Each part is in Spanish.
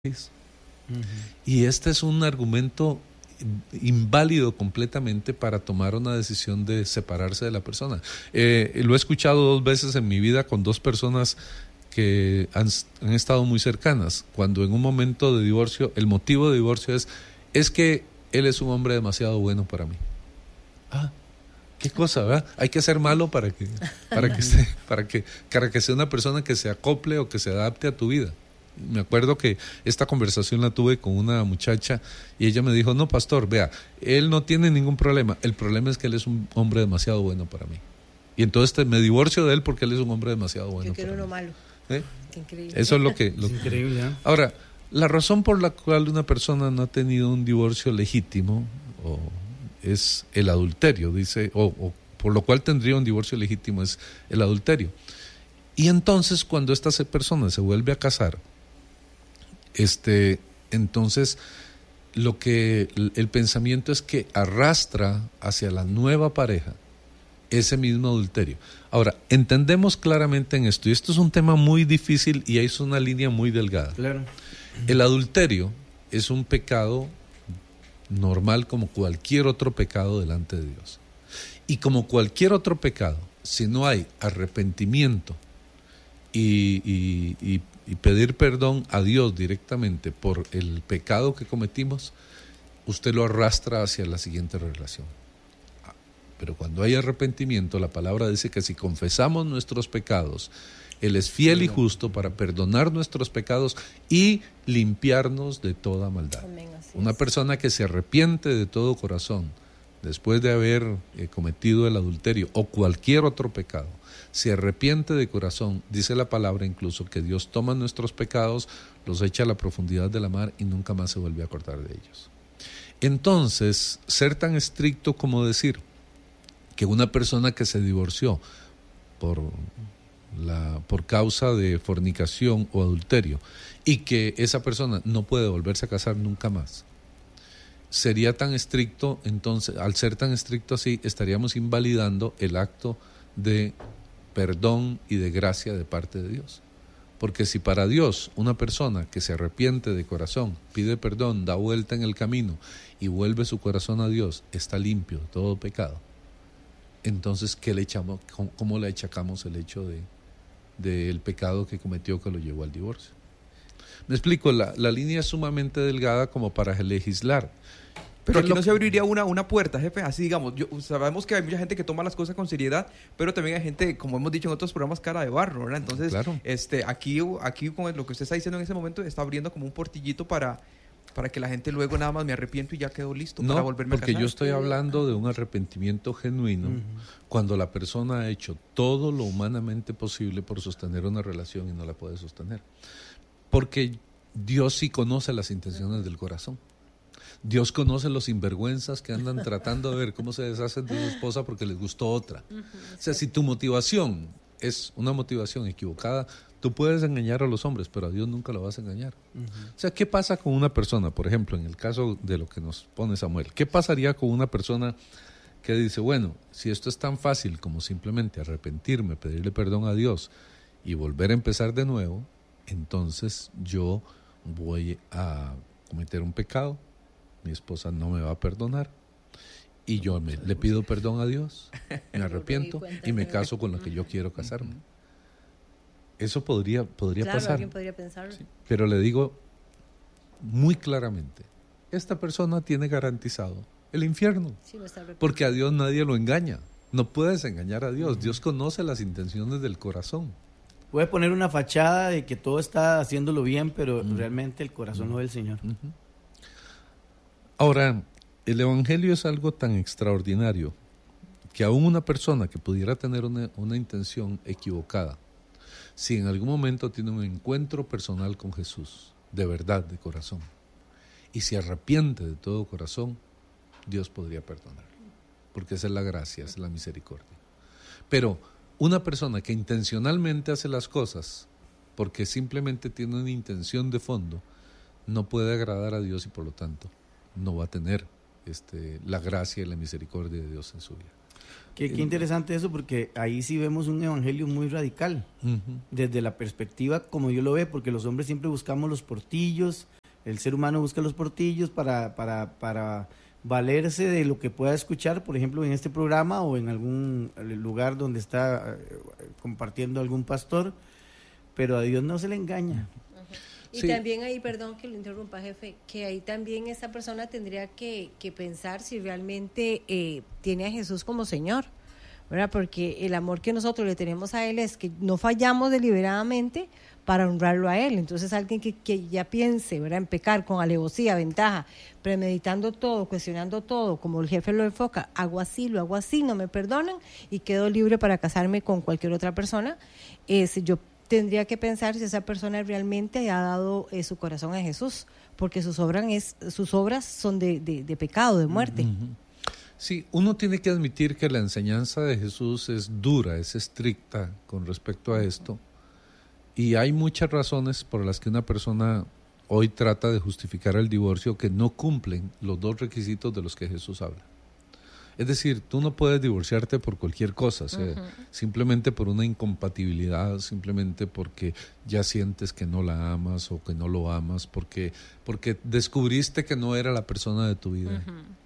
Y este es un argumento inválido completamente para tomar una decisión de separarse de la persona. Lo he escuchado 2 veces en mi vida con 2 personas que han estado muy cercanas, cuando en un momento de divorcio, el motivo de divorcio es que él es un hombre demasiado bueno para mí. Qué cosa, ¿verdad? Hay que ser malo para que sea una persona que se acople o que se adapte a tu vida. Me acuerdo que esta conversación la tuve con una muchacha y ella me dijo, no, pastor, vea, él no tiene ningún problema, el problema es que él es un hombre demasiado bueno para mí. Y entonces me divorcio de él porque él es un hombre demasiado bueno para mí. Uno malo. ¿Eh? Increíble. Eso es lo que... Increíble, ¿eh? Ahora, la razón por la cual una persona no ha tenido un divorcio legítimo es el adulterio, dice, o por lo cual tendría un divorcio legítimo es el adulterio. Y entonces cuando esta persona se vuelve a casar, entonces lo que el pensamiento es que arrastra hacia la nueva pareja ese mismo adulterio. Ahora, entendemos claramente en esto, y esto es un tema muy difícil y es una línea muy delgada. Claro. El adulterio es un pecado normal como cualquier otro pecado delante de Dios. Y como cualquier otro pecado, si no hay arrepentimiento y pedir perdón a Dios directamente por el pecado que cometimos, usted lo arrastra hacia la siguiente relación. Pero cuando hay arrepentimiento, la palabra dice que si confesamos nuestros pecados, Él es fiel y justo para perdonar nuestros pecados y limpiarnos de toda maldad. Una persona que se arrepiente de todo corazón, después de haber cometido el adulterio o cualquier otro pecado, se arrepiente de corazón, dice la palabra incluso que Dios toma nuestros pecados, los echa a la profundidad de la mar y nunca más se vuelve a acordar de ellos. Entonces, ser tan estricto como decir que una persona que se divorció por causa de fornicación o adulterio y que esa persona no puede volverse a casar nunca más, sería tan estricto, entonces, al ser tan estricto así, estaríamos invalidando el acto de perdón y de gracia de parte de Dios. Porque si para Dios una persona que se arrepiente de corazón, pide perdón, da vuelta en el camino y vuelve su corazón a Dios, está limpio de todo pecado, entonces ¿cómo le achacamos el hecho del pecado que cometió que lo llevó al divorcio? Me explico, la línea es sumamente delgada como para legislar. Pero aquí no se abriría una puerta, jefe, así digamos, sabemos que hay mucha gente que toma las cosas con seriedad, pero también hay gente, como hemos dicho en otros programas, cara de barro, ¿verdad? Entonces, claro. Aquí con lo que usted está diciendo en ese momento, está abriendo como un portillito para que la gente luego nada más me arrepiento y ya quedó listo para volverme a casar. Porque yo estoy hablando de un arrepentimiento genuino cuando la persona ha hecho todo lo humanamente posible por sostener una relación y no la puede sostener. Porque Dios sí conoce las intenciones del corazón. Dios conoce los sinvergüenzas que andan tratando de ver cómo se deshacen de su esposa porque les gustó otra. O sea, si tu motivación es una motivación equivocada, tú puedes engañar a los hombres, pero a Dios nunca lo vas a engañar. O sea, ¿qué pasa con una persona, por ejemplo, en el caso de lo que nos pone Samuel? ¿Qué pasaría con una persona que dice, bueno, si esto es tan fácil como simplemente arrepentirme, pedirle perdón a Dios y volver a empezar de nuevo, entonces yo voy a cometer un pecado, mi esposa no me va a perdonar y yo le pido perdón a Dios, me arrepiento y me caso con la que yo quiero casarme? Eso podría pasar. Alguien podría pensarlo. Sí, pero le digo muy claramente, esta persona tiene garantizado el infierno, porque a Dios nadie lo engaña. No puedes engañar a Dios. Dios conoce las intenciones del corazón. Puede poner una fachada de que todo está haciéndolo bien, pero realmente el corazón no es del Señor. Ahora, el Evangelio es algo tan extraordinario que aún una persona que pudiera tener una intención equivocada, si en algún momento tiene un encuentro personal con Jesús, de verdad, de corazón, y se arrepiente de todo corazón, Dios podría perdonar, porque esa es la gracia, esa es la misericordia. Pero una persona que intencionalmente hace las cosas porque simplemente tiene una intención de fondo, no puede agradar a Dios y por lo tanto no va a tener la gracia y la misericordia de Dios en su vida. Qué interesante eso, porque ahí sí vemos un evangelio muy radical, desde la perspectiva como yo lo veo, porque los hombres siempre buscamos los portillos, el ser humano busca los portillos para valerse de lo que pueda escuchar, por ejemplo, en este programa o en algún lugar donde está compartiendo algún pastor, pero a Dios no se le engaña. Y sí. También ahí, perdón que lo interrumpa, jefe, que ahí también esa persona tendría que pensar si realmente tiene a Jesús como Señor, ¿verdad? Porque el amor que nosotros le tenemos a Él es que no fallamos deliberadamente para honrarlo a Él. Entonces alguien que ya piense, ¿verdad?, en pecar con alevosía, ventaja, premeditando todo, cuestionando todo, como el jefe lo enfoca, hago así, lo hago así, no me perdonan y quedo libre para casarme con cualquier otra persona, yo tendría que pensar si esa persona realmente ha dado su corazón a Jesús, porque sus obras son de pecado, de muerte. Sí, uno tiene que admitir que la enseñanza de Jesús es dura, es estricta con respecto a esto, y hay muchas razones por las que una persona hoy trata de justificar el divorcio que no cumplen los dos requisitos de los que Jesús habla. Es decir, tú no puedes divorciarte por cualquier cosa, o sea, simplemente por una incompatibilidad, simplemente porque ya sientes que no la amas o que no lo amas, porque descubriste que no era la persona de tu vida.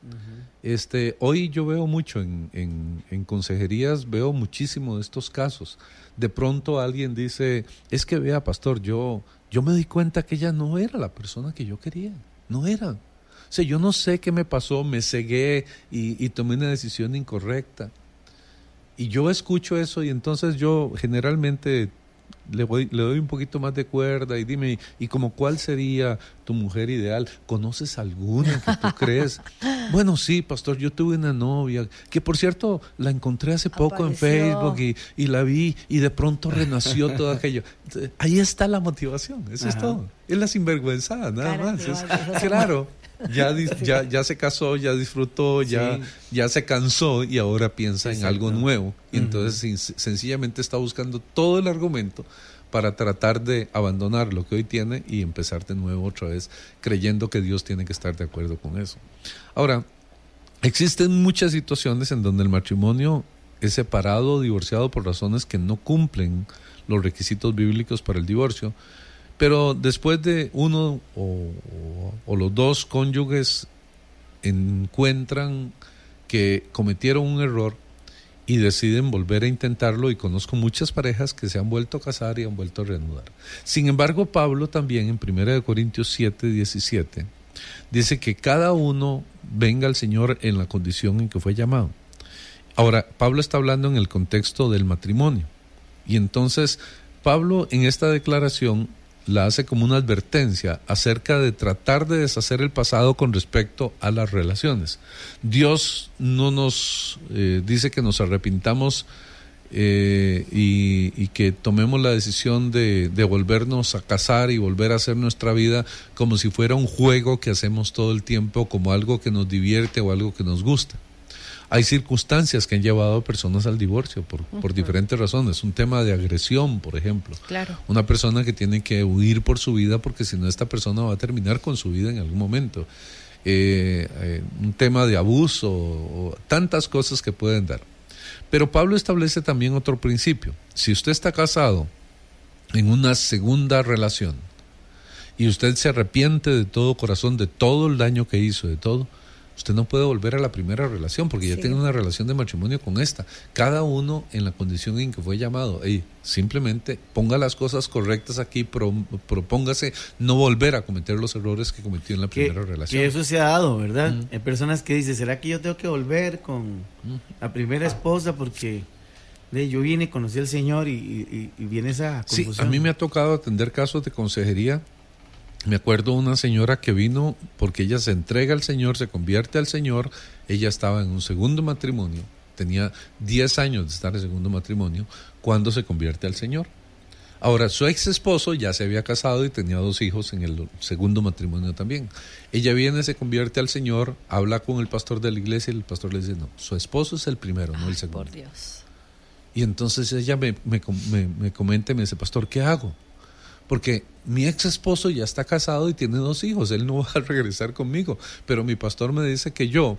Hoy yo veo mucho en consejerías, veo muchísimo de estos casos. De pronto alguien dice, es que vea, pastor, yo me di cuenta que ella no era la persona que yo quería, no era. O sea, yo no sé qué me pasó, me cegué y tomé una decisión incorrecta. Y yo escucho eso y entonces yo generalmente le doy un poquito más de cuerda y dime, ¿y como cuál sería tu mujer ideal? ¿Conoces alguna que tú crees? Bueno, sí, pastor, yo tuve una novia, que por cierto la encontré hace poco en Facebook y la vi y de pronto renació todo aquello. Ahí está la motivación, eso es todo. Es la sinvergüenzada, nada más. Claro. Ya se casó, ya disfrutó, ya se cansó y ahora piensa en algo nuevo. Y entonces sencillamente está buscando todo el argumento para tratar de abandonar lo que hoy tiene y empezar de nuevo otra vez, creyendo que Dios tiene que estar de acuerdo con eso. Ahora, existen muchas situaciones en donde el matrimonio es separado o divorciado por razones que no cumplen los requisitos bíblicos para el divorcio. Pero después de uno o los dos cónyuges encuentran que cometieron un error y deciden volver a intentarlo, y conozco muchas parejas que se han vuelto a casar y han vuelto a reanudar. Sin embargo, Pablo también en 1 Corintios 7:17 dice que cada uno venga al Señor en la condición en que fue llamado. Ahora, Pablo está hablando en el contexto del matrimonio, y entonces Pablo en esta declaración la hace como una advertencia acerca de tratar de deshacer el pasado con respecto a las relaciones. Dios no nos dice que nos arrepintamos y que tomemos la decisión de volvernos a casar y volver a hacer nuestra vida como si fuera un juego que hacemos todo el tiempo, como algo que nos divierte o algo que nos gusta. Hay circunstancias que han llevado a personas al divorcio por diferentes razones. Un tema de agresión, por ejemplo. Claro. Una persona que tiene que huir por su vida porque si no esta persona va a terminar con su vida en algún momento. Un tema de abuso, o tantas cosas que pueden dar. Pero Pablo establece también otro principio. Si usted está casado en una segunda relación y usted se arrepiente de todo corazón, de todo el daño que hizo, de todo, usted no puede volver a la primera relación porque ya tiene una relación de matrimonio con esta. Cada uno en la condición en que fue llamado. Simplemente ponga las cosas correctas aquí, propóngase no volver a cometer los errores que cometió en la primera relación. Que eso se ha dado, ¿verdad? Hay personas que dicen, ¿será que yo tengo que volver con la primera esposa porque yo vine, conocí al Señor y viene esa confusión? Sí, a mí me ha tocado atender casos de consejería. Me acuerdo una señora que vino porque ella se entrega al Señor, se convierte al Señor. Ella estaba en un segundo matrimonio, tenía 10 años de estar en segundo matrimonio cuando se convierte al Señor. Ahora, su ex esposo ya se había casado y tenía 2 hijos en el segundo matrimonio también. Ella viene, se convierte al Señor, habla con el pastor de la iglesia y el pastor le dice, no, su esposo es el primero, no el segundo. Por Dios. Y entonces ella me comenta y me dice, pastor, ¿qué hago? Porque mi ex esposo ya está casado y tiene 2 hijos, él no va a regresar conmigo, pero mi pastor me dice que yo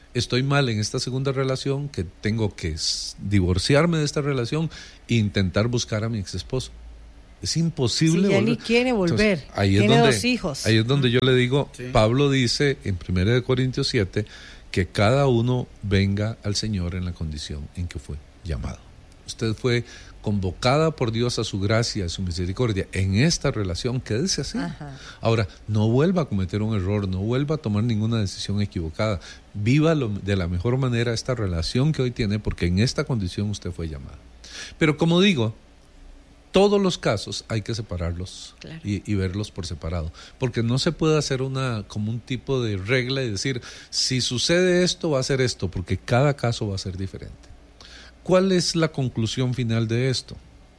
estoy mal en esta segunda relación, que tengo que divorciarme de esta relación e intentar buscar a mi ex esposo. Es imposible volver. Ni quiere volver. Entonces, tiene 2 hijos. Ahí es donde yo le digo, Pablo dice en 1 Corintios 7 que cada uno venga al Señor en la condición en que fue llamado. Usted fue convocada por Dios a su gracia, a su misericordia. En esta relación, quédese así. Ajá. Ahora, no vuelva a cometer un error, no vuelva a tomar ninguna decisión equivocada. Viva de la mejor manera esta relación que hoy tiene, porque en esta condición usted fue llamado. Pero como digo, todos los casos hay que separarlos, claro, y verlos por separado, porque no se puede hacer como un tipo de regla y decir, si sucede esto, va a ser esto, porque cada caso va a ser diferente. ¿Cuál es la conclusión final de esto?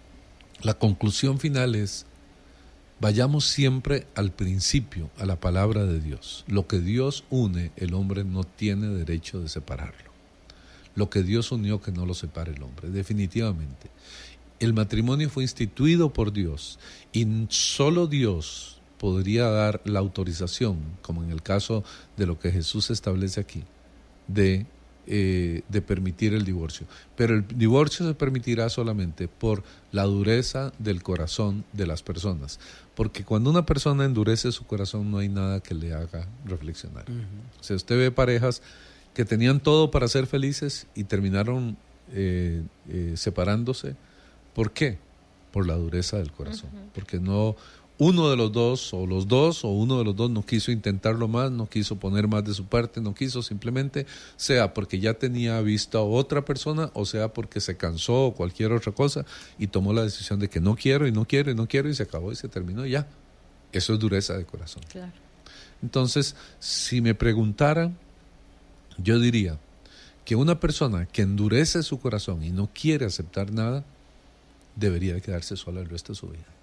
La conclusión final es, vayamos siempre al principio, a la palabra de Dios. Lo que Dios une, el hombre no tiene derecho de separarlo. Lo que Dios unió, que no lo separe el hombre, definitivamente. El matrimonio fue instituido por Dios y solo Dios podría dar la autorización, como en el caso de lo que Jesús establece aquí, de permitir el divorcio. Pero el divorcio se permitirá solamente por la dureza del corazón de las personas. Porque cuando una persona endurece su corazón, no hay nada que le haga reflexionar. O sea, usted ve parejas que tenían todo para ser felices y terminaron separándose. ¿Por qué? Por la dureza del corazón. Porque uno de los dos, o los dos, o uno de los dos no quiso intentarlo más, no quiso poner más de su parte, no quiso, simplemente, sea porque ya tenía visto a otra persona, o sea porque se cansó o cualquier otra cosa, y tomó la decisión de que no quiero, y no quiero, y no quiero, y se acabó y se terminó, y ya. Eso es dureza de corazón. Claro. Entonces, si me preguntaran, yo diría que una persona que endurece su corazón y no quiere aceptar nada, debería de quedarse sola el resto de su vida,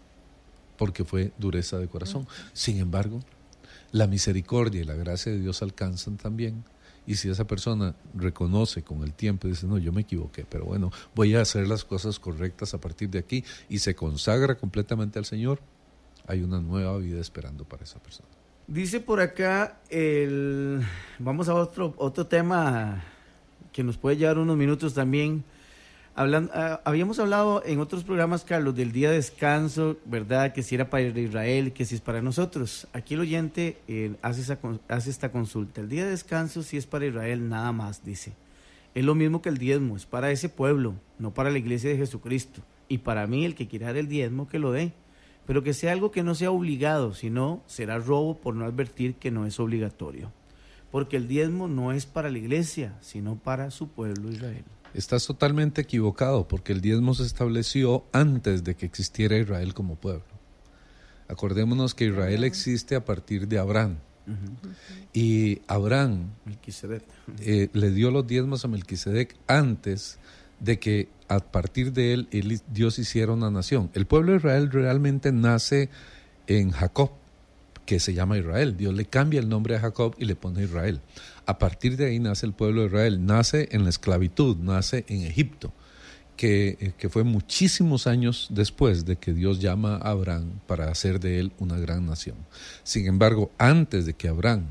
porque fue dureza de corazón. Sin embargo, la misericordia y la gracia de Dios alcanzan también, y si esa persona reconoce con el tiempo y dice, no, yo me equivoqué, pero bueno, voy a hacer las cosas correctas a partir de aquí, y se consagra completamente al Señor, hay una nueva vida esperando para esa persona. Dice por acá, vamos a otro tema que nos puede llevar unos minutos también. Habíamos hablado en otros programas, Carlos, del día de descanso, ¿verdad? Que si era para Israel, que si es para nosotros. Aquí el oyente hace esta consulta. El día de descanso si es para Israel nada más, dice. Es lo mismo que el diezmo, es para ese pueblo, no para la iglesia de Jesucristo. Y para mí, el que quiera dar el diezmo, que lo dé. Pero que sea algo que no sea obligado, sino será robo por no advertir que no es obligatorio. Porque el diezmo no es para la iglesia, sino para su pueblo Israel. Estás totalmente equivocado, porque el diezmo se estableció antes de que existiera Israel como pueblo. Acordémonos que Israel existe a partir de Abraham. Y Abraham le dio los diezmos a Melquisedec antes de que a partir de él Dios hiciera una nación. El pueblo de Israel realmente nace en Jacob, que se llama Israel. Dios le cambia el nombre a Jacob y le pone Israel. A partir de ahí nace el pueblo de Israel, nace en la esclavitud, nace en Egipto, que fue muchísimos años después de que Dios llama a Abraham para hacer de él una gran nación. Sin embargo, antes de que Abraham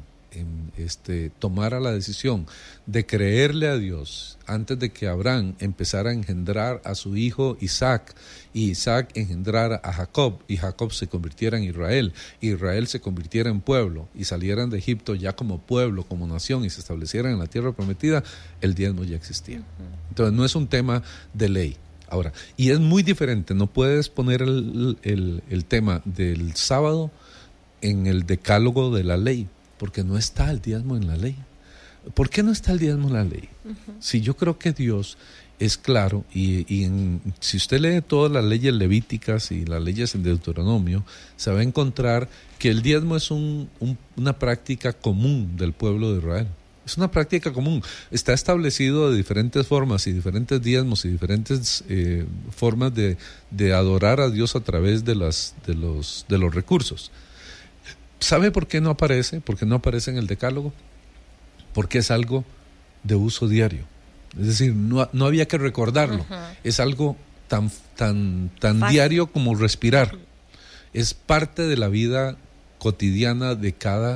tomara la decisión de creerle a Dios, antes de que Abraham empezara a engendrar a su hijo Isaac, y Isaac engendrara a Jacob, y Jacob se convirtiera en Israel, y Israel se convirtiera en pueblo, y salieran de Egipto ya como pueblo, como nación, y se establecieran en la tierra prometida, el diezmo ya existía. Entonces no es un tema de ley. Ahora, y es muy diferente, no puedes poner el tema del sábado en el decálogo de la ley, porque no está el diezmo en la ley. ¿Por qué no está el diezmo en la ley? Si yo creo que Dios es claro, si usted lee todas las leyes levíticas y las leyes en Deuteronomio, se va a encontrar que el diezmo es una práctica común del pueblo de Israel. Es una práctica común. Está establecido de diferentes formas y diferentes diezmos y diferentes formas de adorar a Dios a través de los recursos. ¿Sabe por qué no aparece? ¿Por qué no aparece en el decálogo? Porque es algo de uso diario. Es decir, no había que recordarlo. Es algo tan diario como respirar. Es parte de la vida cotidiana de cada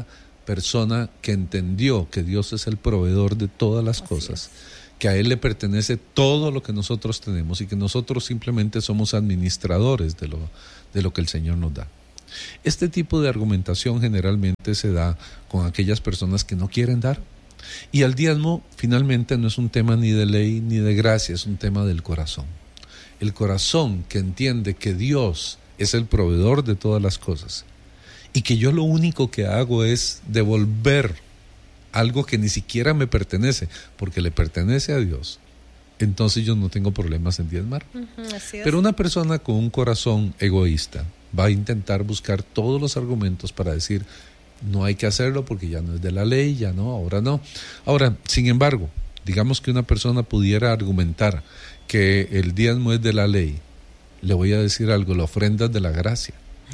persona que entendió que Dios es el proveedor de todas las cosas, que a Él le pertenece todo lo que nosotros tenemos y que nosotros simplemente somos administradores de lo que el Señor nos da. Este tipo de argumentación generalmente se da con aquellas personas que no quieren dar. Y el diezmo finalmente no es un tema ni de ley ni de gracia, es un tema del corazón. El corazón que entiende que Dios es el proveedor de todas las cosas y que yo lo único que hago es devolver algo que ni siquiera me pertenece, porque le pertenece a Dios, entonces yo no tengo problemas en diezmar. Pero una persona con un corazón egoísta va a intentar buscar todos los argumentos para decir, no hay que hacerlo porque ya no es de la ley, ya no, ahora no. Ahora, sin embargo, digamos que una persona pudiera argumentar que el diezmo es de la ley, le voy a decir algo, la ofrenda es de la gracia.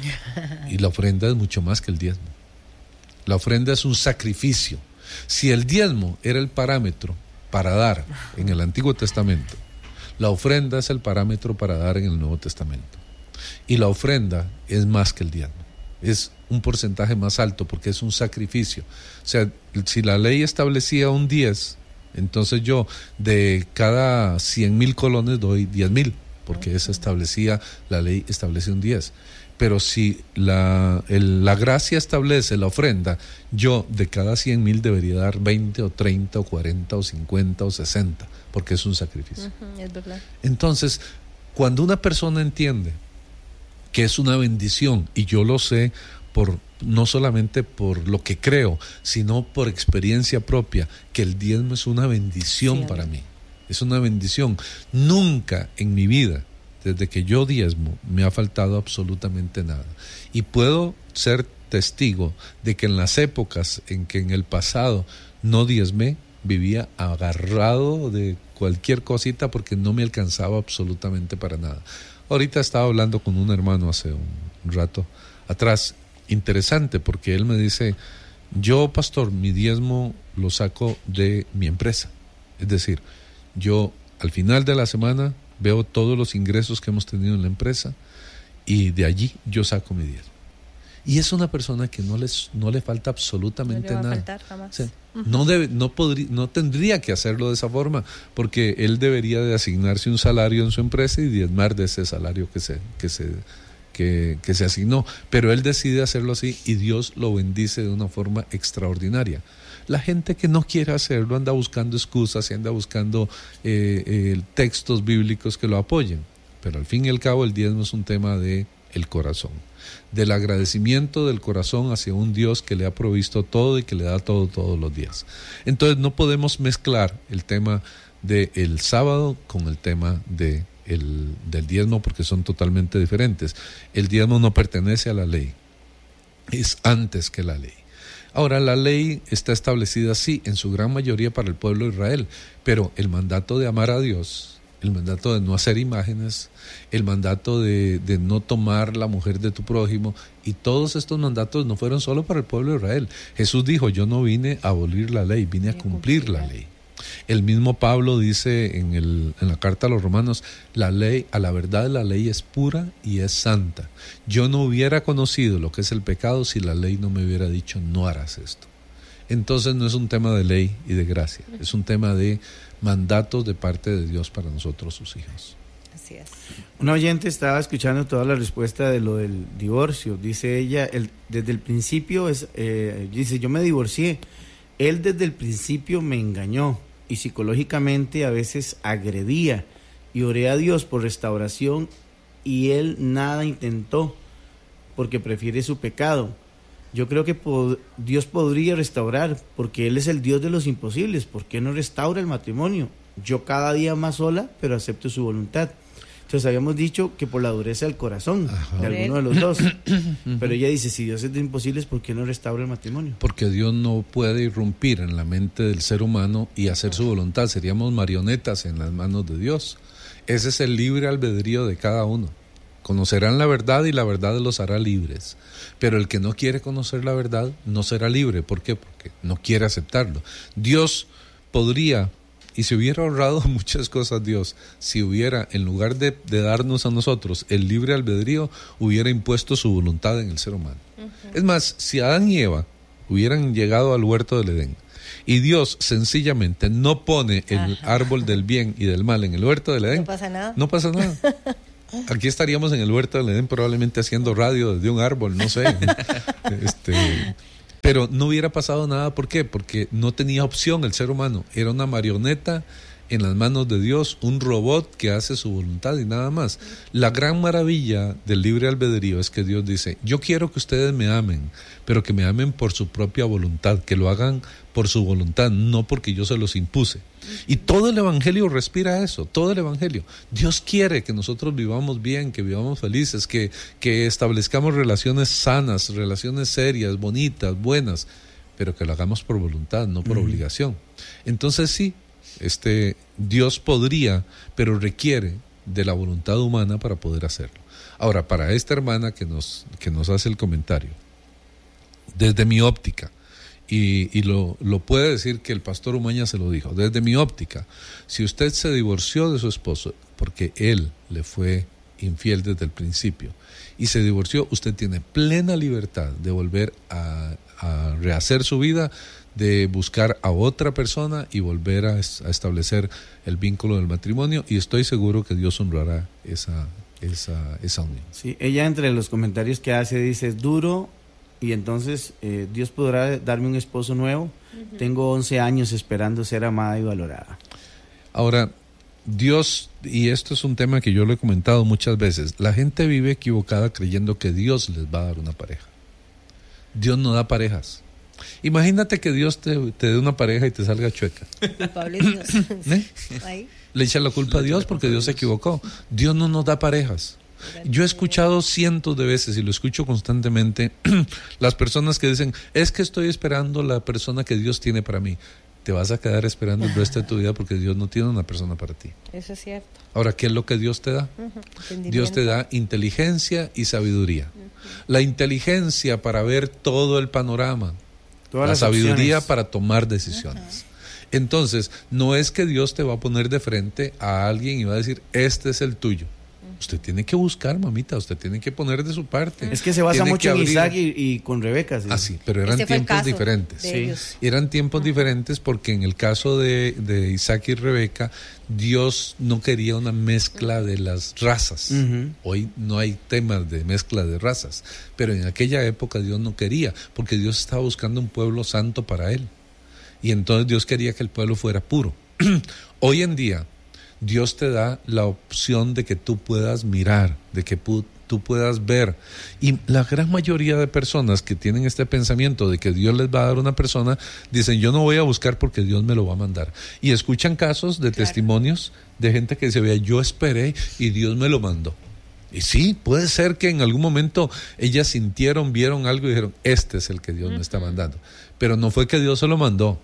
Y la ofrenda es mucho más que el diezmo. La ofrenda es un sacrificio. Si el diezmo era el parámetro para dar en el Antiguo Testamento, la ofrenda es el parámetro para dar en el Nuevo Testamento. Y la ofrenda es más que el diezmo. Es un porcentaje más alto porque es un sacrificio. O sea, si la ley establecía un 10, entonces yo de cada 100,000 colones doy 10,000, porque esa establecía, la ley establece un 10. Pero si la gracia establece la ofrenda, yo de cada 100,000 debería dar 20 o 30 o 40 o 50 o 60, porque es un sacrificio. Es verdad. Entonces, cuando una persona entiende que es una bendición, y yo lo sé no solamente por lo que creo, sino por experiencia propia, que el diezmo es una bendición para mí, es una bendición. Nunca en mi vida, desde que yo diezmo, me ha faltado absolutamente nada. Y puedo ser testigo de que en las épocas en que en el pasado no diezmé, vivía agarrado de cualquier cosita porque no me alcanzaba absolutamente para nada. Ahorita estaba hablando con un hermano hace un rato atrás, interesante, porque él me dice, yo, pastor, mi diezmo lo saco de mi empresa. Es decir, yo al final de la semana veo todos los ingresos que hemos tenido en la empresa y de allí yo saco mi diezmo. Y es una persona que no le falta absolutamente nada. No le va a faltar jamás. O sea, no tendría que hacerlo de esa forma, porque él debería de asignarse un salario en su empresa y diezmar de ese salario que se asignó. Pero él decide hacerlo así y Dios lo bendice de una forma extraordinaria. La gente que no quiere hacerlo anda buscando excusas y anda buscando textos bíblicos que lo apoyen. Pero al fin y al cabo el diezmo es un tema del corazón, del agradecimiento del corazón hacia un Dios que le ha provisto todo y que le da todo todos los días. Entonces no podemos mezclar el tema del sábado con el tema del diezmo, porque son totalmente diferentes. El diezmo no pertenece a la ley, es antes que la ley. Ahora, la ley está establecida, sí, en su gran mayoría para el pueblo de Israel, pero el mandato de amar a Dios, el mandato de no hacer imágenes, el mandato de no tomar la mujer de tu prójimo, y todos estos mandatos no fueron solo para el pueblo de Israel. Jesús dijo, yo no vine a abolir la ley, vine a cumplir la ley. El mismo Pablo dice en la carta a los Romanos, la ley, a la verdad la ley es pura y es santa. Yo no hubiera conocido lo que es el pecado si la ley no me hubiera dicho no harás esto. Entonces no es un tema de ley y de gracia, es un tema de mandatos de parte de Dios para nosotros, sus hijos. Así es. Una oyente estaba escuchando toda la respuesta de lo del divorcio. Dice ella, desde el principio, dice, yo me divorcié. Él desde el principio me engañó y psicológicamente a veces agredía, y oré a Dios por restauración y él nada intentó porque prefiere su pecado. Yo creo que Dios podría restaurar porque Él es el Dios de los imposibles. ¿Por qué no restaura el matrimonio? Yo cada día más sola, pero acepto su voluntad. Entonces habíamos dicho que por la dureza del corazón de alguno de los dos. Pero ella dice, si Dios es de imposibles, ¿por qué no restaura el matrimonio? Porque Dios no puede irrumpir en la mente del ser humano y hacer su voluntad. Seríamos marionetas en las manos de Dios. Ese es el libre albedrío de cada uno. Conocerán la verdad y la verdad los hará libres. Pero el que no quiere conocer la verdad no será libre. ¿Por qué? Porque no quiere aceptarlo. Dios podría, y se hubiera ahorrado muchas cosas Dios, si hubiera, en lugar de darnos a nosotros el libre albedrío, hubiera impuesto su voluntad en el ser humano. Es más, si Adán y Eva hubieran llegado al huerto del Edén, y Dios sencillamente no pone el árbol del bien y del mal en el huerto del Edén, no pasa nada. No pasa nada. Aquí estaríamos en el huerto del Edén probablemente haciendo radio desde un árbol, no sé. Pero no hubiera pasado nada. ¿Por qué? Porque no tenía opción el ser humano. Era una marioneta en las manos de Dios, un robot que hace su voluntad y nada más. La gran maravilla del libre albedrío es que Dios dice, yo quiero que ustedes me amen, pero que me amen por su propia voluntad, que lo hagan por su voluntad, no porque yo se los impuse. Y todo el Evangelio respira eso, todo el Evangelio. Dios quiere que nosotros vivamos bien, que vivamos felices, que establezcamos relaciones sanas, relaciones serias, bonitas, buenas, pero que lo hagamos por voluntad, no por obligación. Entonces sí, Dios podría, pero requiere de la voluntad humana para poder hacerlo. Ahora, para esta hermana que nos hace el comentario, desde mi óptica, y lo puede decir que el pastor Umaña se lo dijo, desde mi óptica, si usted se divorció de su esposo porque él le fue infiel desde el principio y se divorció, usted tiene plena libertad de volver a rehacer su vida, de buscar a otra persona y volver a establecer el vínculo del matrimonio, y estoy seguro que Dios honrará esa unión. Sí, ella entre los comentarios que hace dice, es duro, y entonces Dios podrá darme un esposo nuevo. Tengo 11 años esperando ser amada y valorada. Ahora, Dios, y esto es un tema que yo lo he comentado muchas veces, la gente vive equivocada creyendo que Dios les va a dar una pareja. Dios no da parejas. Imagínate que Dios te dé una pareja y te salga chueca. Culpable Dios. ¿Eh? Le echa la culpa a Dios porque Dios se equivocó. Dios no nos da parejas. Yo he escuchado cientos de veces, y lo escucho constantemente, las personas que dicen, es que estoy esperando la persona que Dios tiene para mí. Te vas a quedar esperando el resto de tu vida porque Dios no tiene una persona para ti. Eso es cierto. Ahora, ¿qué es lo que Dios te da? Dios te da inteligencia y sabiduría. La inteligencia para ver todo el panorama. La sabiduría para tomar decisiones. Entonces, no es que Dios te va a poner de frente a alguien y va a decir, este es el tuyo. Usted tiene que buscar, mamita, usted tiene que poner de su parte. Es que se basa mucho en Isaac y con Rebeca. Sí. Ah, sí, pero eran tiempos diferentes. Sí. Eran tiempos diferentes porque en el caso de Isaac y Rebeca, Dios no quería una mezcla de las razas. Hoy no hay temas de mezcla de razas, pero en aquella época Dios no quería, porque Dios estaba buscando un pueblo santo para él. Y entonces Dios quería que el pueblo fuera puro. Hoy en día, Dios te da la opción de que tú puedas mirar, de que tú puedas ver. Y la gran mayoría de personas que tienen este pensamiento de que Dios les va a dar una persona, dicen, yo no voy a buscar porque Dios me lo va a mandar. Y escuchan casos de testimonios de gente que dice, vea, yo esperé y Dios me lo mandó. Y sí, puede ser que en algún momento ellas sintieron, vieron algo y dijeron, este es el que Dios me está mandando. Pero no fue que Dios se lo mandó.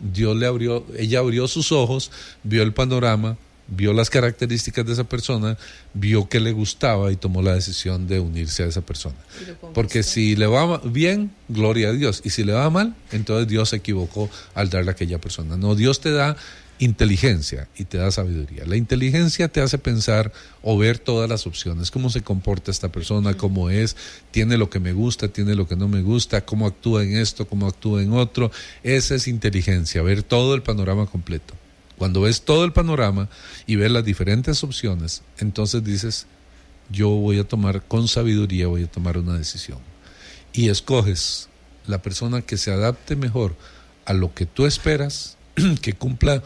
Ella abrió sus ojos, vio el panorama, vio las características de esa persona, vio que le gustaba y tomó la decisión de unirse a esa persona. Porque si le va bien, gloria a Dios. Y si le va mal, entonces Dios se equivocó al darle a aquella persona. No, Dios te da inteligencia y te da sabiduría. La inteligencia te hace pensar o ver todas las opciones, cómo se comporta esta persona, cómo es, tiene lo que me gusta, tiene lo que no me gusta, cómo actúa en esto, cómo actúa en otro. Esa es inteligencia, ver todo el panorama completo. Cuando ves todo el panorama y ves las diferentes opciones, entonces dices, yo voy a tomar con sabiduría, voy a tomar una decisión. Y escoges la persona que se adapte mejor a lo que tú esperas, que cumpla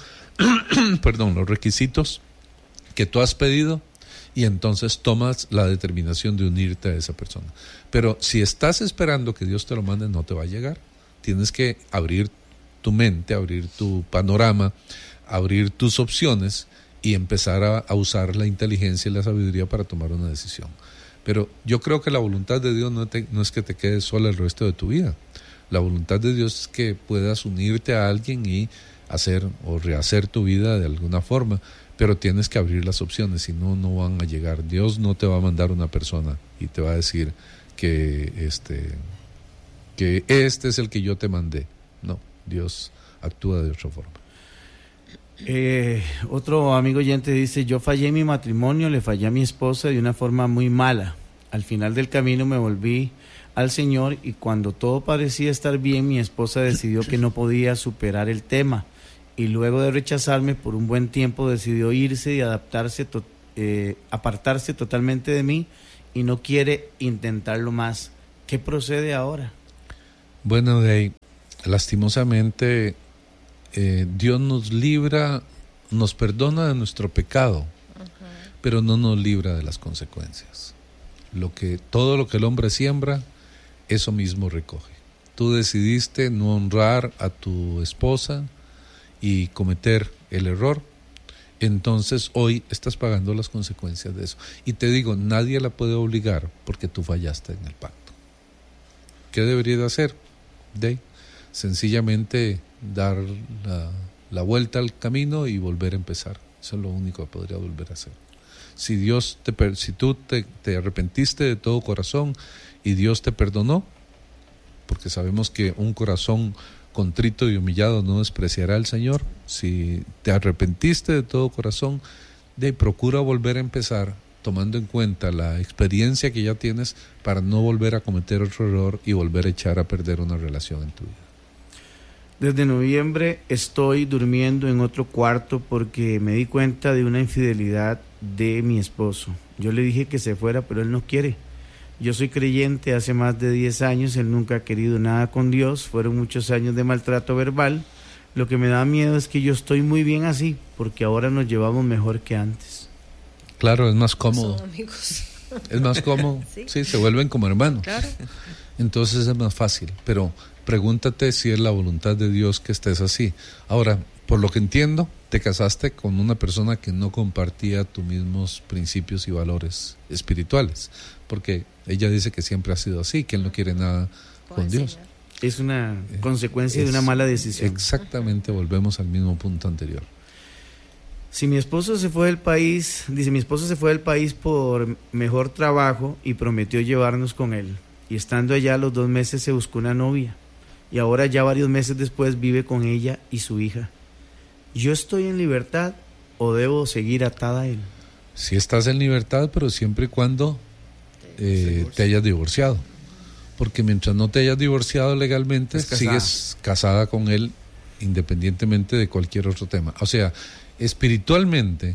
los requisitos que tú has pedido, y entonces tomas la determinación de unirte a esa persona. Pero si estás esperando que Dios te lo mande, no te va a llegar. Tienes que abrir tu mente, abrir tu panorama, abrir tus opciones y empezar a usar la inteligencia y la sabiduría para tomar una decisión. Pero yo creo que la voluntad de Dios no es que te quedes sola el resto de tu vida. La voluntad de Dios es que puedas unirte a alguien y hacer o rehacer tu vida de alguna forma, pero tienes que abrir las opciones, si no, no van a llegar. Dios no te va a mandar una persona y te va a decir que este es el que yo te mandé. No, Dios actúa de otra forma. Otro amigo oyente dice, yo fallé en mi matrimonio, le fallé a mi esposa de una forma muy mala. Al final del camino me volví al Señor, y cuando todo parecía estar bien, mi esposa decidió que no podía superar el tema, y luego de rechazarme por un buen tiempo decidió irse y apartarse totalmente de mí, y no quiere intentarlo más. ¿Qué procede ahora? Bueno, de ahí, lastimosamente, Dios nos libra, nos perdona de nuestro pecado, pero no nos libra de las consecuencias. Todo lo que el hombre siembra, eso mismo recoge. Tú decidiste no honrar a tu esposa y cometer el error, entonces hoy estás pagando las consecuencias de eso. Y te digo, nadie la puede obligar porque tú fallaste en el pacto. ¿Qué debería de hacer? Sencillamente dar la vuelta al camino y volver a empezar. Eso es lo único que podría volver a hacer. Si tú te arrepentiste de todo corazón y Dios te perdonó, porque sabemos que un corazón contrito y humillado no despreciará al Señor. Si te arrepentiste de todo corazón, procura volver a empezar, tomando en cuenta la experiencia que ya tienes para no volver a cometer otro error y volver a echar a perder una relación en tu vida. Desde noviembre estoy durmiendo en otro cuarto porque me di cuenta de una infidelidad de mi esposo. Yo le dije que se fuera, pero él no quiere. Yo soy creyente hace más de 10 años, él nunca ha querido nada con Dios, fueron muchos años de maltrato verbal. Lo que me da miedo es que yo estoy muy bien así, porque ahora nos llevamos mejor que antes. Claro, es más cómodo. Son amigos. Es más cómodo, sí, se vuelven como hermanos. Claro. Entonces es más fácil, pero pregúntate si es la voluntad de Dios que estés así. Ahora, por lo que entiendo, te casaste con una persona que no compartía tus mismos principios y valores espirituales, porque ella dice que siempre ha sido así, que él no quiere nada con Dios. Señor. Es una consecuencia de una mala decisión. Exactamente, volvemos al mismo punto anterior. Si mi esposo se fue del país, dice, mi esposo se fue del país por mejor trabajo y prometió llevarnos con él. Y estando allá a los 2 meses se buscó una novia. Y ahora ya varios meses después vive con ella y su hija. ¿Yo estoy en libertad o debo seguir atada a él? Sí estás en libertad, pero siempre y cuando te hayas divorciado. Porque mientras no te hayas divorciado legalmente, sigues casada con él independientemente de cualquier otro tema. O sea, espiritualmente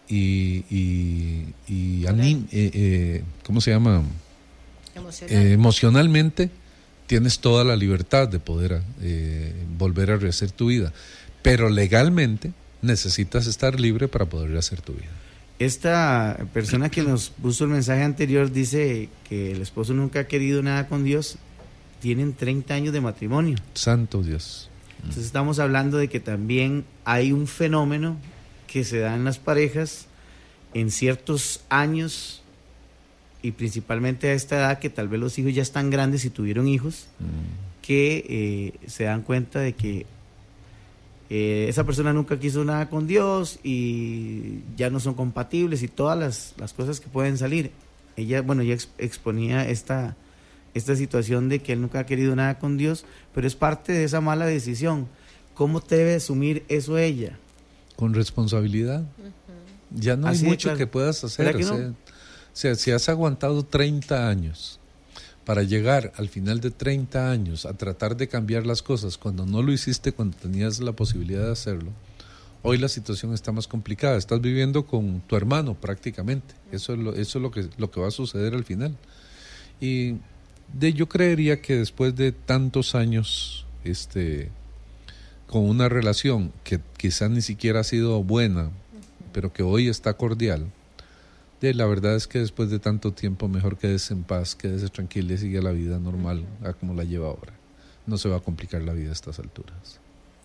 ¿cómo se llama? Emocionalmente tienes toda la libertad de poder volver a rehacer tu vida, pero legalmente necesitas estar libre para poder rehacer tu vida. Esta persona que nos puso el mensaje anterior dice que el esposo nunca ha querido nada con Dios. Tienen 30 años de matrimonio. Santo Dios. Entonces estamos hablando de que también hay un fenómeno que se da en las parejas en ciertos años, y principalmente a esta edad, que tal vez los hijos ya están grandes y tuvieron hijos, que se dan cuenta de que esa persona nunca quiso nada con Dios y ya no son compatibles y todas las cosas que pueden salir. Ella exponía esta situación de que él nunca ha querido nada con Dios, pero es parte de esa mala decisión. ¿Cómo debe asumir eso ella? Con responsabilidad. Ya no hay mucho que puedas hacer. O sea, si has aguantado 30 años para llegar al final de 30 años a tratar de cambiar las cosas cuando no lo hiciste cuando tenías la posibilidad de hacerlo, hoy la situación está más complicada. Estás viviendo con tu hermano prácticamente. Eso es lo que va a suceder al final. Y yo creería que después de tantos años con una relación que quizás ni siquiera ha sido buena, pero que hoy está cordial, la verdad es que después de tanto tiempo mejor quedes en paz, quedes tranquila y sigue la vida normal a como la lleva ahora. No se va a complicar la vida a estas alturas.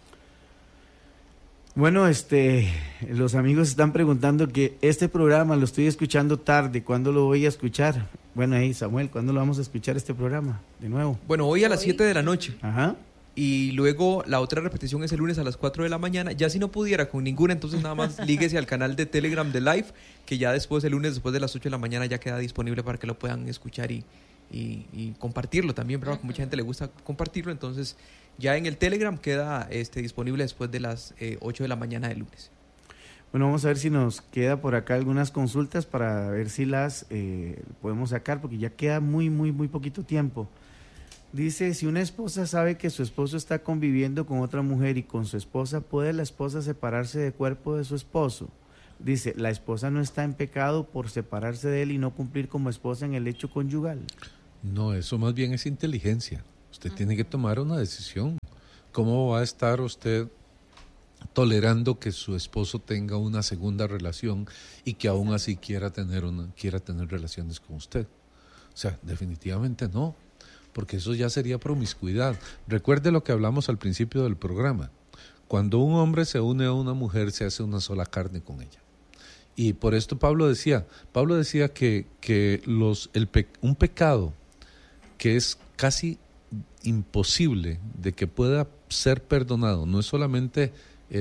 Bueno, los amigos están preguntando que este programa lo estoy escuchando tarde, ¿cuándo lo voy a escuchar? Bueno, Samuel, ¿cuándo lo vamos a escuchar este programa de nuevo? Bueno, hoy a las 7 de la noche. Ajá. Y luego la otra repetición es el lunes a las 4 de la mañana. Ya si no pudiera con ninguna, entonces nada más líguese al canal de Telegram de Live, que ya después, el lunes después de las 8 de la mañana, ya queda disponible para que lo puedan escuchar y compartirlo también, ¿verdad? Que mucha gente le gusta compartirlo, entonces ya en el Telegram queda disponible después de las 8 de la mañana del lunes. Bueno, vamos a ver si nos queda por acá algunas consultas para ver si las podemos sacar, porque ya queda muy poquito tiempo. Dice, si una esposa sabe que su esposo está conviviendo con otra mujer y con su esposa, ¿puede la esposa separarse del cuerpo de su esposo? Dice, la esposa no está en pecado por separarse de él y no cumplir como esposa en el hecho conyugal. No, eso más bien es inteligencia. Usted tiene que tomar una decisión. ¿Cómo va a estar usted tolerando que su esposo tenga una segunda relación y que aún así quiera tener relaciones con usted? O sea, definitivamente no, porque eso ya sería promiscuidad. Recuerde lo que hablamos al principio del programa. Cuando un hombre se une a una mujer, se hace una sola carne con ella. Y por esto Pablo decía que un pecado que es casi imposible de que pueda ser perdonado, no es solamente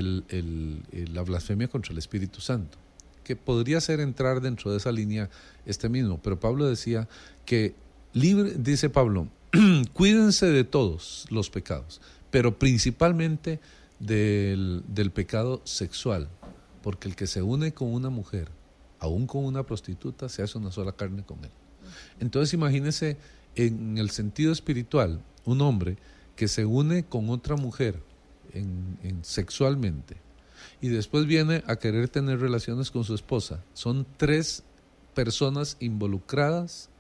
la blasfemia contra el Espíritu Santo, que podría ser entrar dentro de esa línea mismo, pero Pablo decía que dice Pablo, cuídense de todos los pecados, pero principalmente del pecado sexual, porque el que se une con una mujer, aún con una prostituta, se hace una sola carne con él. Entonces imagínese en el sentido espiritual, un hombre que se une con otra mujer sexualmente y después viene a querer tener relaciones con su esposa. Son 3 personas involucradas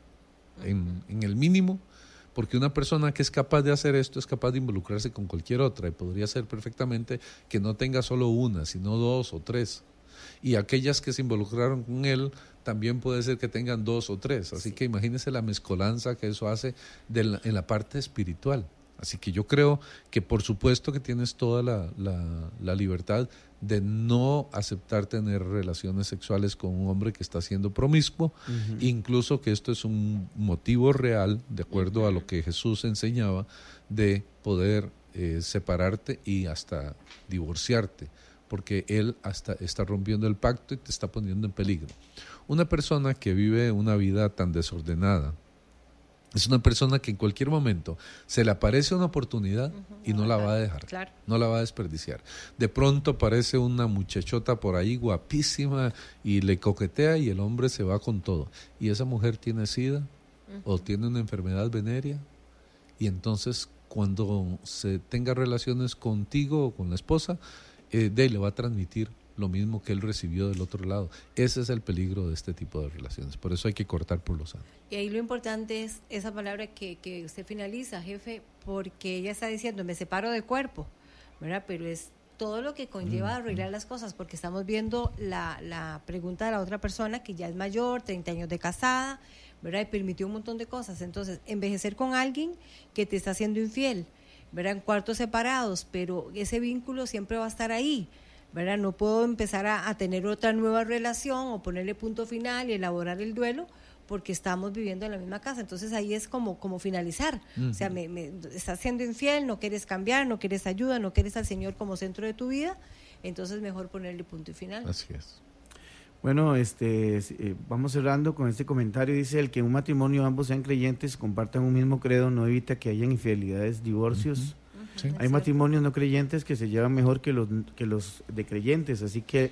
en el mínimo, porque una persona que es capaz de hacer esto es capaz de involucrarse con cualquier otra, y podría ser perfectamente que no tenga solo una, sino 2 o 3. Y aquellas que se involucraron con él también puede ser que tengan 2 o 3. Así que imagínese la mezcolanza que eso hace en la parte espiritual. Así que yo creo que por supuesto que tienes toda la libertad de no aceptar tener relaciones sexuales con un hombre que está siendo promiscuo, incluso que esto es un motivo real, de acuerdo a lo que Jesús enseñaba, de poder separarte y hasta divorciarte, porque él hasta está rompiendo el pacto y te está poniendo en peligro. Una persona que vive una vida tan desordenada es una persona que en cualquier momento se le aparece una oportunidad y no la va a dejar, claro, no la va a desperdiciar. De pronto aparece una muchachota por ahí guapísima y le coquetea y el hombre se va con todo. Y esa mujer tiene SIDA o tiene una enfermedad venérea, y entonces cuando se tenga relaciones contigo o con la esposa, le va a transmitir lo mismo que él recibió del otro lado. Ese es el peligro de este tipo de relaciones. Por eso hay que cortar por lo sano. Y ahí lo importante es esa palabra que usted finaliza, jefe, porque ella está diciendo, me separo del cuerpo, ¿verdad? Pero es todo lo que conlleva arreglar las cosas, porque estamos viendo la pregunta de la otra persona que ya es mayor, 30 años de casada, ¿verdad? Y permitió un montón de cosas. Entonces, envejecer con alguien que te está haciendo infiel, ¿verdad? En cuartos separados, pero ese vínculo siempre va a estar ahí, ¿verdad? No puedo empezar a tener otra nueva relación o ponerle punto final y elaborar el duelo porque estamos viviendo en la misma casa. Entonces ahí es como finalizar. O sea, me estás siendo infiel, no quieres cambiar, no quieres ayuda, no quieres al Señor como centro de tu vida, entonces mejor ponerle punto y final. Así es. Bueno, vamos cerrando con este comentario. Dice, el que en un matrimonio ambos sean creyentes, compartan un mismo credo, no evita que hayan infidelidades, divorcios. Sí. Hay matrimonios no creyentes que se llevan mejor que los de creyentes, así que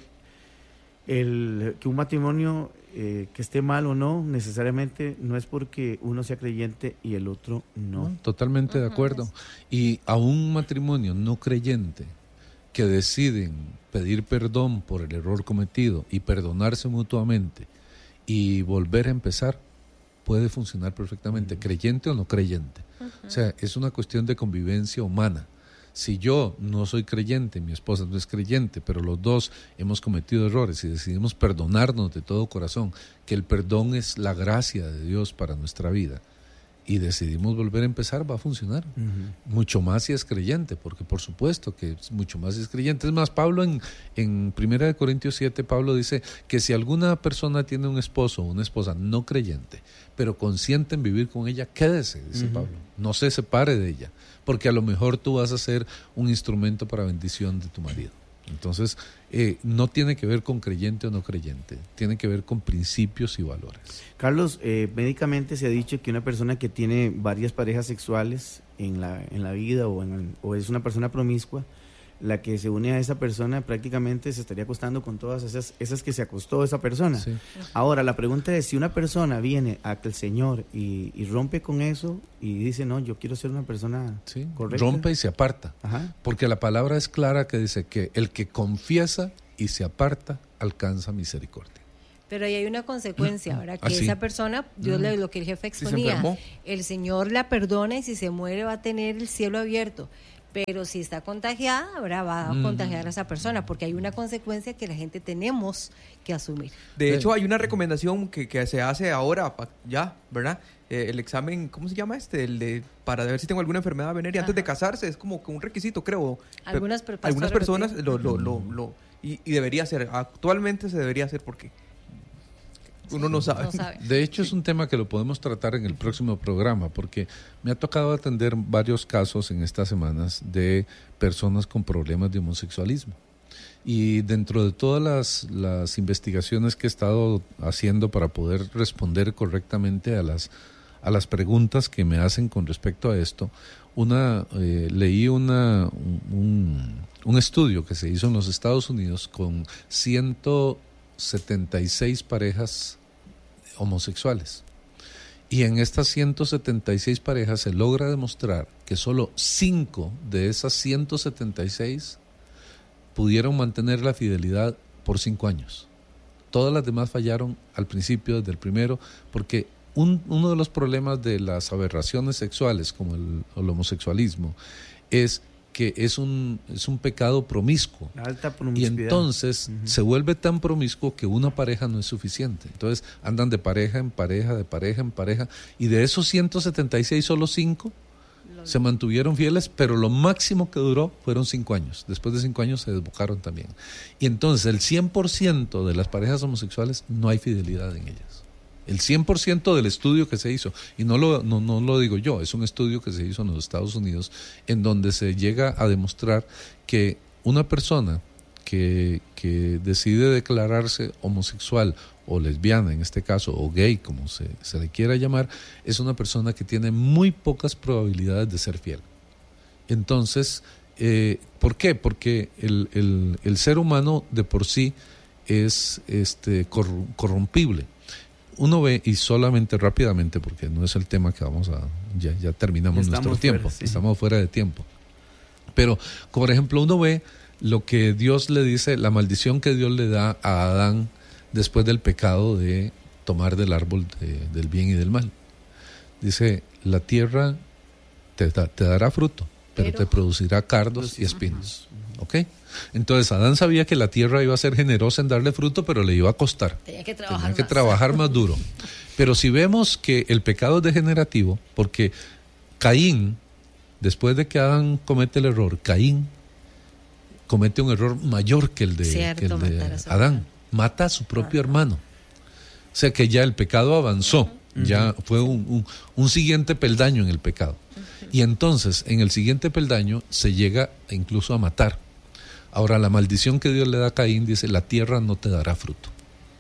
que un matrimonio que esté mal o no, necesariamente no es porque uno sea creyente y el otro no. Totalmente de acuerdo. Y a un matrimonio no creyente que deciden pedir perdón por el error cometido y perdonarse mutuamente y volver a empezar, puede funcionar perfectamente, creyente o no creyente. O sea, es una cuestión de convivencia humana. Si yo no soy creyente, mi esposa no es creyente, pero los dos hemos cometido errores y decidimos perdonarnos de todo corazón, que el perdón es la gracia de Dios para nuestra vida, y decidimos volver a empezar, va a funcionar. Mucho más si es creyente, porque por supuesto que mucho más si es creyente. Es más, Pablo en 1 Corintios 7, Pablo dice que si alguna persona tiene un esposo o una esposa no creyente, pero consciente en vivir con ella, quédese, dice Pablo, no se separe de ella, porque a lo mejor tú vas a ser un instrumento para bendición de tu marido. Entonces, no tiene que ver con creyente o no creyente, tiene que ver con principios y valores. Carlos, médicamente se ha dicho que una persona que tiene varias parejas sexuales en la vida o es una persona promiscua, la que se une a esa persona prácticamente se estaría acostando con todas esas que se acostó esa persona. Sí. Ahora, la pregunta es, si una persona viene a que el Señor y rompe con eso y dice, no, yo quiero ser una persona correcta. Rompe y se aparta. Ajá. Porque la palabra es clara que dice que el que confiesa y se aparta alcanza misericordia. Pero ahí hay una consecuencia, ahora que esa persona, Dios le lo que el jefe exponía, el Señor la perdona y si se muere va a tener el cielo abierto. Pero si está contagiada, ahora va a contagiar a esa persona, porque hay una consecuencia que la gente tenemos que asumir. De hecho, hay una recomendación que se hace ahora, ya, ¿verdad? El examen, ¿cómo se llama el para ver si tengo alguna enfermedad venérea antes de casarse? Es como que un requisito, creo. Algunas personas y debería ser, actualmente se debería hacer porque uno no sabe. De hecho, es un tema que lo podemos tratar en el próximo programa, porque me ha tocado atender varios casos en estas semanas de personas con problemas de homosexualismo. Y dentro de todas las investigaciones que he estado haciendo para poder responder correctamente a las preguntas que me hacen con respecto a esto, leí un estudio que se hizo en los Estados Unidos con 176 parejas homosexuales. Y en estas 176 parejas se logra demostrar que solo 5 de esas 176 pudieron mantener la fidelidad por 5 años. Todas las demás fallaron al principio, desde el primero, porque uno de los problemas de las aberraciones sexuales, como el homosexualismo, es que es un pecado promiscuo. La alta promiscuidad. Y entonces se vuelve tan promiscuo que una pareja no es suficiente. Entonces andan de pareja en pareja, de pareja en pareja, y de esos 176 solo 5 se mantuvieron fieles, pero lo máximo que duró fueron 5 años. Después de 5 años se desbocaron también. Y entonces el 100% de las parejas homosexuales no hay fidelidad en ellas. El 100% del estudio que se hizo, y no lo digo yo, es un estudio que se hizo en los Estados Unidos, en donde se llega a demostrar que una persona que decide declararse homosexual o lesbiana en este caso, o gay, como se le quiera llamar, es una persona que tiene muy pocas probabilidades de ser fiel. Entonces, ¿por qué? Porque el ser humano de por sí es corrompible. Uno ve, y solamente rápidamente, porque no es el tema que vamos a... Ya terminamos nuestro tiempo, estamos fuera de tiempo. Pero, por ejemplo, uno ve lo que Dios le dice, la maldición que Dios le da a Adán después del pecado de tomar del árbol del bien y del mal. Dice, la tierra te dará fruto, pero te producirá cardos y espinos. ¿Ok? Entonces Adán sabía que la tierra iba a ser generosa en darle fruto, pero le iba a costar. Tenía que trabajar más duro. Pero si vemos que el pecado es degenerativo, porque Caín, después de que Adán comete el error, Caín comete un error mayor que el de Adán. Mata a su propio hermano. O sea que ya el pecado avanzó. Ya fue un siguiente peldaño en el pecado. Y entonces, en el siguiente peldaño, se llega incluso a matar. Ahora, la maldición que Dios le da a Caín dice, la tierra no te dará fruto.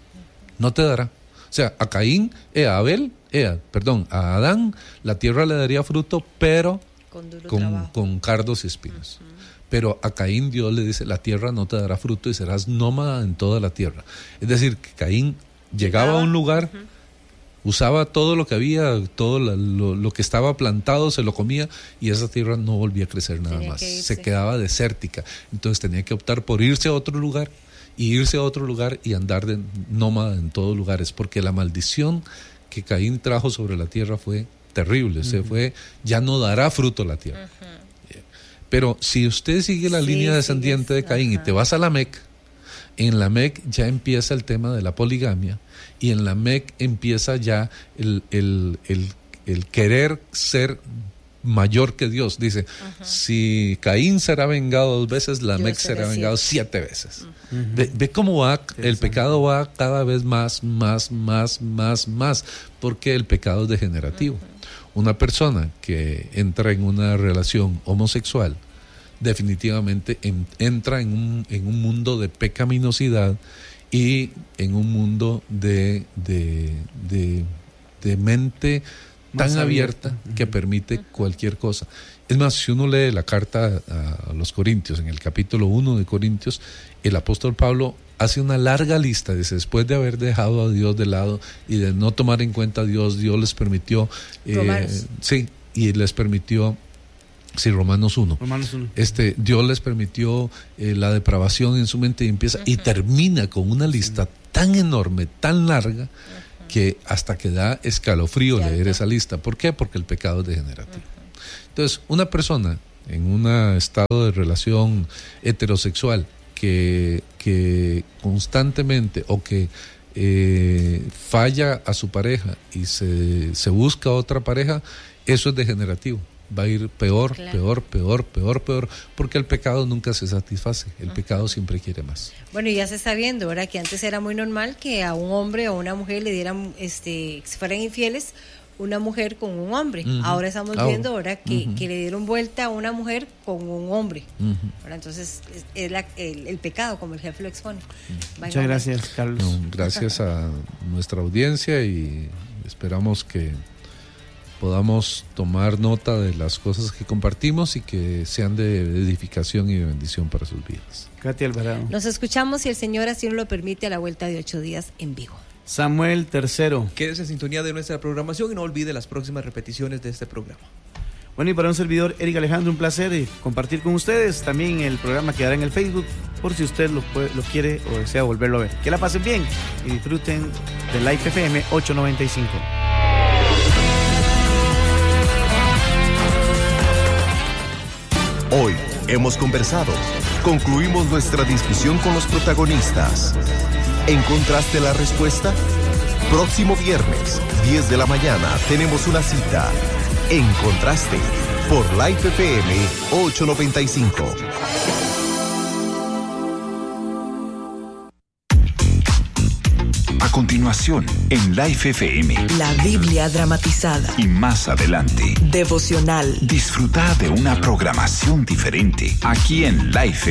No te dará. O sea, a Caín, a Adán, la tierra le daría fruto, pero con cardos y espinos. Pero a Caín Dios le dice, la tierra no te dará fruto y serás nómada en toda la tierra. Es decir, que Caín llegaba a un lugar, usaba todo lo que había, todo lo que estaba plantado, se lo comía, y esa tierra no volvía a crecer nada más. Se quedaba desértica. Entonces tenía que optar por irse a otro lugar, y andar de nómada en todos lugares, porque la maldición que Caín trajo sobre la tierra fue terrible. Ya no dará fruto la tierra. Pero si usted sigue la línea descendiente de Caín y te vas a la Mec, en la Mec ya empieza el tema de la poligamia, y en la Mec empieza ya el querer ser mayor que Dios. Dice, si Caín será vengado 2 veces, la Mec será vengado 7 veces. Ve cómo va, el pecado va cada vez más, porque el pecado es degenerativo. Una persona que entra en una relación homosexual definitivamente entra en un mundo de pecaminosidad y en un mundo de mente tan abierta que permite cualquier cosa. Es más, si uno lee la carta a los Corintios, en el capítulo 1 de Corintios, el apóstol Pablo hace una larga lista, dice, después de haber dejado a Dios de lado y de no tomar en cuenta a Dios, Dios les permitió, Romanos 1. Dios les permitió la depravación en su mente y empieza y termina con una lista tan enorme, tan larga, que hasta que da escalofrío leer esa lista. ¿Por qué? Porque el pecado es degenerativo. Entonces, una persona en un estado de relación heterosexual que constantemente o que falla a su pareja y se busca otra pareja, eso es degenerativo. Va a ir peor, peor, porque el pecado nunca se satisface, el pecado siempre quiere más. Bueno, y ya se está viendo, ¿verdad? Que antes era muy normal que a un hombre o a una mujer le dieran, si fueran infieles, una mujer con un hombre. Ahora estamos viendo, ¿verdad? Que le dieron vuelta a una mujer con un hombre. Entonces, es el pecado, como el jefe lo expone. Muchas gracias, Carlos. Gracias a nuestra audiencia y esperamos que podamos tomar nota de las cosas que compartimos y que sean de edificación y de bendición para sus vidas. Katy Alvarado. Nos escuchamos, si el Señor así nos lo permite, a la vuelta de 8 días en vivo. Samuel III. Quédese en sintonía de nuestra programación y no olvide las próximas repeticiones de este programa. Bueno, y para un servidor, Eric Alejandro, un placer compartir con ustedes. También el programa quedará en el Facebook, por si usted lo quiere o desea volverlo a ver. Que la pasen bien y disfruten de Life FM 895. Hoy hemos conversado, concluimos nuestra discusión con los protagonistas. ¿Encontraste la respuesta? Próximo viernes, 10 de la mañana, tenemos una cita. Encontraste por Life FM 895. A continuación, en Life FM, la Biblia dramatizada. Y más adelante, devocional. Disfruta de una programación diferente aquí en Life